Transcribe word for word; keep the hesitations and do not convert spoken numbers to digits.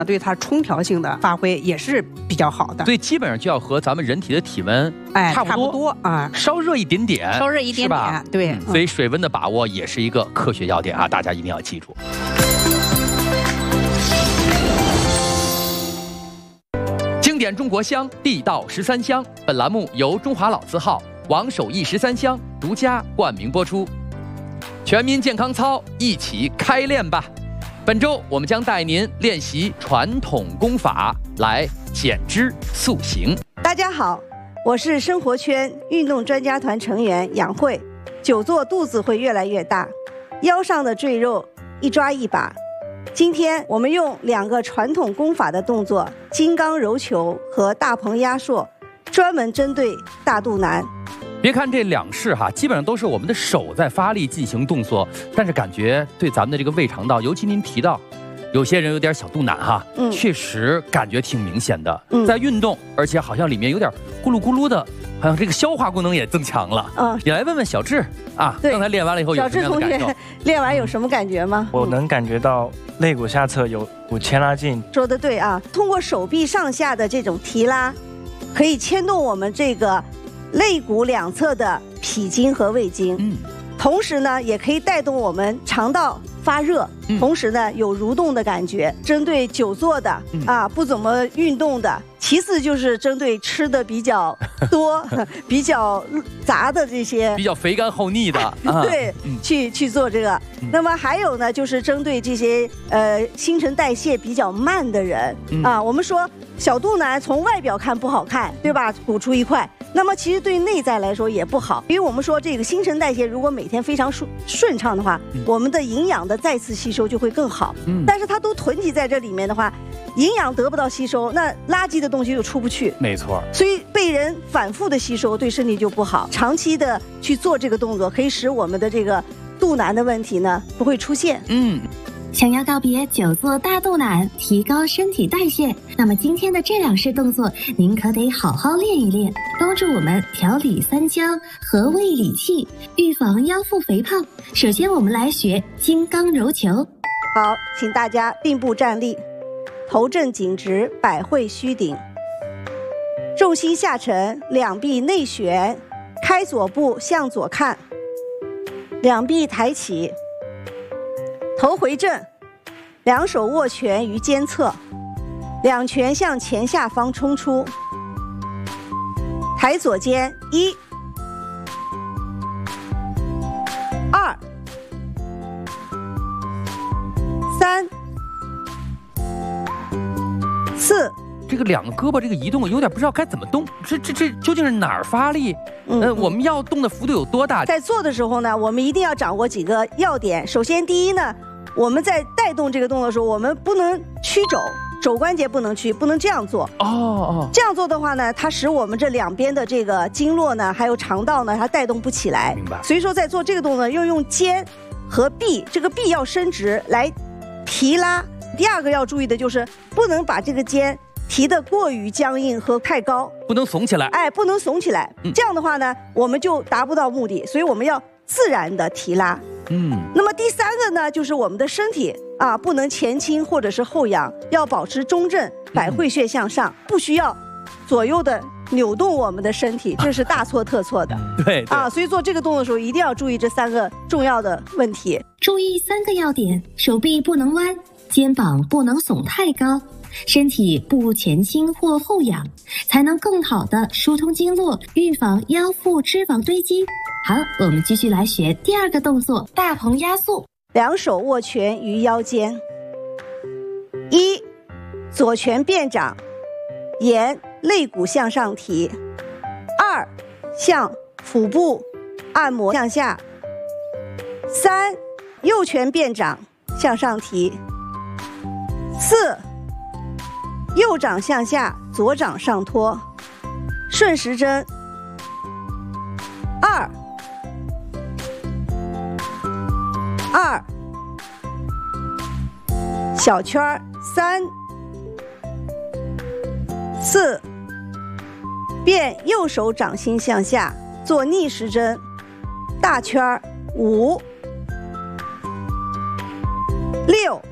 对它冲调性的发挥也是比较好的。 所以基本上就要和咱们人体的体温哎差不多， 差不多啊， 稍热一点点， 稍热一点点，对、 嗯。所以水温的把握也是一个科学要点啊，大家一定要记住。经典中国香，地道十三香。本栏目由中华老字号王守义十三香独家冠名播出。全民健康操，一起开练吧！本周我们将带您练习传统功法，来减脂塑形。 大家好，我是生活圈运动专家团成员杨慧。久坐肚子会越来越大，腰上的赘肉一抓一把。今天我们用两个传统功法的动作金刚揉球和大鹏压缩，专门针对大肚腩。 别看这两式哈，基本上都是我们的手在发力进行动作，但是感觉对咱们的这个胃肠道，尤其您提到有些人有点小肚腩哈，嗯，确实感觉挺明显的。嗯，在运动，而且好像里面有点咕噜咕噜的，好像这个消化功能也增强了。嗯，你来问问小智啊，刚才练完了以后有什么样的感受？小智同学练完有什么感觉吗？ 我能感觉到肋骨下侧有股牵拉劲。 说得对啊，通过手臂上下的这种提拉，可以牵动我们这个肋骨两侧的脾经和胃经，嗯，同时呢，也可以带动我们肠道发热，嗯、同时呢，有蠕动的感觉。针对久坐的、嗯、啊，不怎么运动的，其次就是针对吃的比较多、比较杂的这些， 比较肥甘厚腻的， 啊、对，嗯、去去做这个。嗯、那么还有呢，就是针对这些呃新陈代谢比较慢的人、嗯、啊，我们说小肚腩从外表看不好看，对吧？鼓出一块。那么其实对内在来说也不好，因为我们说这个新陈代谢如果每天非常顺顺畅的话，嗯、我们的营养的再次吸收就会更好。嗯，但是它都囤积在这里面的话，营养得不到吸收，那垃圾的东西又出不去。 没错， 所以被人反复的吸收对身体就不好。长期的去做这个动作，可以使我们的这个肚腩的问题呢不会出现。 嗯。 想要告别久坐大肚腩，提高身体代谢，那么今天的这两式动作您可得好好练一练，帮助我们调理三焦，和胃理气，预防腰腹肥胖。首先我们来学金刚揉球。 好，请大家并步站立，头正颈直，百会虚顶，重心下沉，两臂内旋，开左步向左看，两臂抬起，头回正，两手握拳于肩侧，两拳向前下方冲出，抬左肩，一、二、三、四。 这个两个胳膊这个移动有点不知道该怎么动，这这这究竟是哪儿发力？嗯，呃，我们要动的幅度有多大？ 在做的时候呢，我们一定要掌握几个要点。首先，第一呢，我们在带动这个动作的时候，我们不能屈肘，肘关节不能屈，不能这样做。哦哦，这样做的话呢，它使我们这两边的这个经络呢，还有肠道呢，它带动不起来。 明白。 所以说，在做这个动作，要用肩和臂，这个臂要伸直来提拉。第二个要注意的就是不能把这个肩提得过于僵硬和太高， 不能耸起来。 哎，不能耸起来。嗯、这样的话呢，我们就达不到目的。所以我们要自然的提拉。嗯。那么第三个呢，就是我们的身体啊，不能前倾或者是后仰，要保持中正，百会穴向上，嗯、不需要左右的扭动我们的身体，这是大错特错的。 对, 对啊，所以做这个动作的时候，一定要注意这三个重要的问题。 注意三个要点：手臂不能弯，肩膀不能耸太高。身体不前倾或后仰，才能更好的疏通经络，预防腰腹脂肪堆积。好，我们继续来学第二个动作，大鹏压缩。 两手握拳于腰间，一，左拳变掌，沿肋骨向上提；二，向腹部按摩向下；三，右拳变掌向上提；四，右掌向下，左掌上托，顺时针。二，二，小圈儿。三，四，变右手掌心向下，做逆时针。大圈儿。五，六。